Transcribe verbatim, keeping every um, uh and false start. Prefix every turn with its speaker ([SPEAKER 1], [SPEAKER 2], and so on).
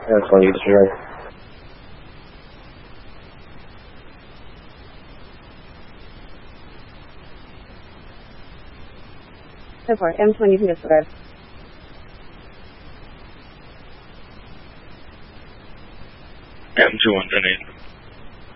[SPEAKER 1] That's when you destroy.
[SPEAKER 2] So far, M twenty-two destroyed.
[SPEAKER 3] M two hundred eight.